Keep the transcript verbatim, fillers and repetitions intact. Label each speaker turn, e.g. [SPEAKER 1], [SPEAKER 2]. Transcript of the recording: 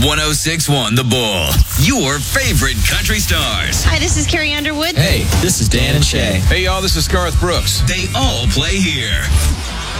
[SPEAKER 1] one oh six point one The Bull. Your favorite country stars.
[SPEAKER 2] Hi, this is Carrie Underwood.
[SPEAKER 3] Hey, this is Dan and Shay.
[SPEAKER 4] Hey, y'all, this is Garth Brooks.
[SPEAKER 1] They all play here.